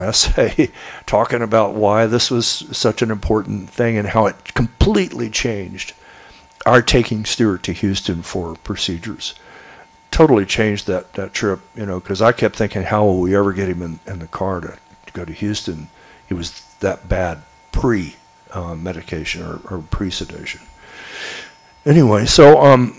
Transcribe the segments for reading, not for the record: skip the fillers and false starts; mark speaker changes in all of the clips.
Speaker 1: essay talking about why this was such an important thing and how it completely changed our taking Stuart to Houston for procedures. Totally changed that trip, because I kept thinking, how will we ever get him in the car to go to Houston? He was that bad pre-medication or pre-sedation. Anyway, so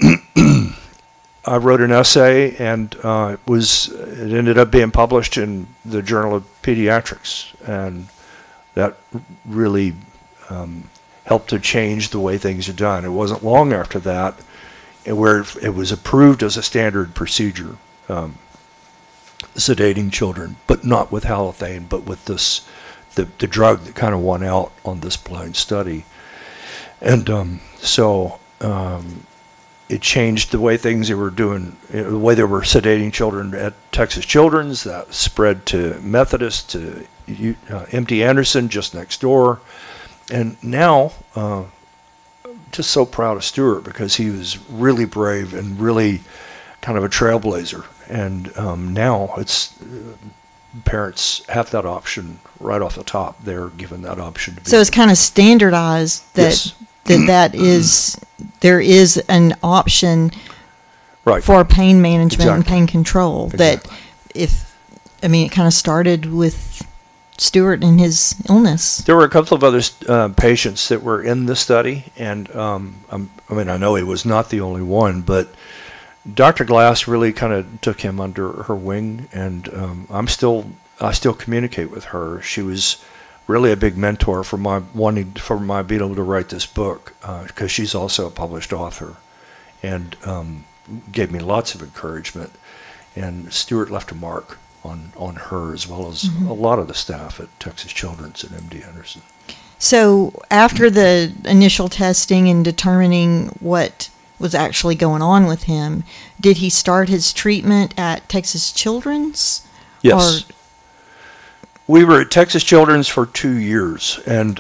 Speaker 1: I wrote an essay, and it ended up being published in the Journal of Pediatrics, and that really helped to change the way things are done. It wasn't long after that where it was approved as a standard procedure, sedating children, but not with halothane, but with the drug that kind of won out on this blind study. And it changed the way things they were doing, the way they were sedating children at Texas Children's. That spread to Methodist, to MD Anderson just next door. And now, just so proud of Stuart, because he was really brave and really kind of a trailblazer. And now it's parents have that option right off the top. They're given that option to be.
Speaker 2: So it's kind of standardized that
Speaker 1: yes.
Speaker 2: There is an option
Speaker 1: right.
Speaker 2: for pain management
Speaker 1: Exactly.
Speaker 2: and pain control.
Speaker 1: Exactly.
Speaker 2: It kind of started with Stuart and his illness.
Speaker 1: There were a couple of other patients that were in the study, and I know he was not the only one, but Dr. Glass really kind of took him under her wing, and I still communicate with her. She was really a big mentor for my being able to write this book, because she's also a published author, and gave me lots of encouragement. And Stuart left a mark on her, as well as a lot of the staff at Texas Children's and MD Anderson.
Speaker 2: So after the initial testing and determining what was actually going on with him, did he start his treatment at Texas Children's?
Speaker 1: Yes. We were at Texas Children's for 2 years, and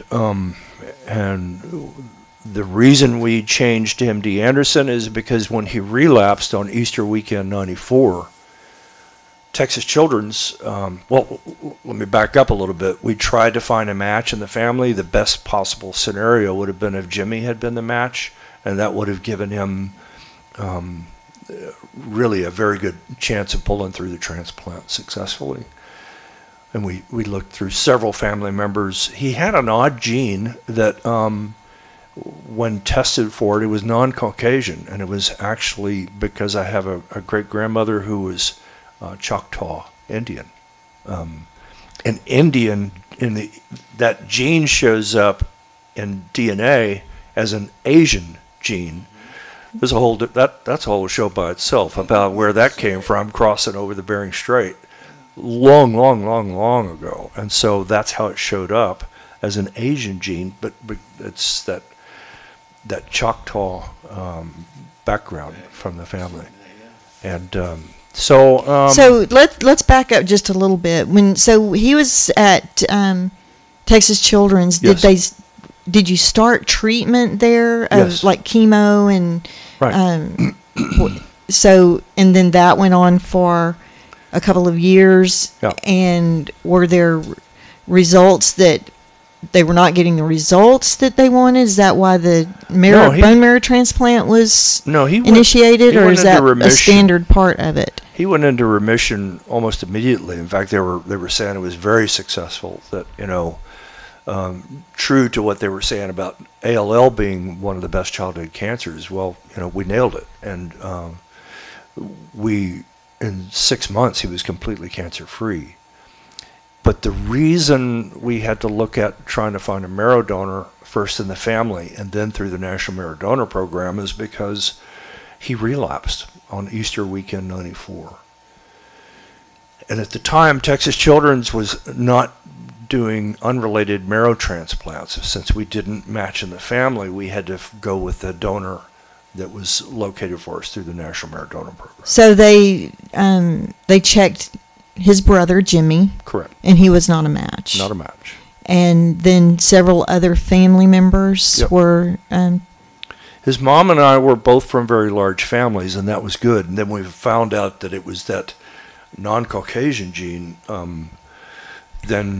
Speaker 1: the reason we changed to MD Anderson is because when he relapsed on Easter weekend '94, Texas Children's, let me back up a little bit. We tried to find a match in the family. The best possible scenario would have been if Jimmy had been the match, and that would have given him really a very good chance of pulling through the transplant successfully. And we looked through several family members. He had an odd gene that, when tested for it was non-Caucasian, and it was actually because I have a great-grandmother who was Choctaw Indian. An Indian, that gene shows up in DNA as an Asian gene. There's that's a whole show by itself about where that came from, crossing over the Bering Strait long ago. And so that's how it showed up as an Asian gene, but it's that Choctaw background from the family. And so
Speaker 2: let's back up just a little bit. So he was at Texas Children's.
Speaker 1: Yes.
Speaker 2: Did you start treatment there of
Speaker 1: Yes.
Speaker 2: like chemo and
Speaker 1: right.
Speaker 2: And then that went on for a couple of years.
Speaker 1: Yeah.
Speaker 2: And were there results that they were not getting the results that they wanted? Is that why the bone marrow transplant was initiated, or is that a standard part of it?
Speaker 1: He went into remission almost immediately. In fact, they were saying it was very successful. That true to what they were saying about ALL being one of the best childhood cancers. Well, we nailed it, and in 6 months he was completely cancer free. But the reason we had to look at trying to find a marrow donor first in the family and then through the National Marrow Donor Program is because he relapsed on Easter weekend '94. And at the time, Texas Children's was not doing unrelated marrow transplants. Since we didn't match in the family, we had to go with the donor that was located for us through the National Marrow Donor Program.
Speaker 2: So they checked his brother, Jimmy.
Speaker 1: Correct.
Speaker 2: And he was not a match.
Speaker 1: Not a match.
Speaker 2: And then several other family members were...
Speaker 1: his mom and I were both from very large families, and that was good. And then we found out that it was that non-Caucasian gene then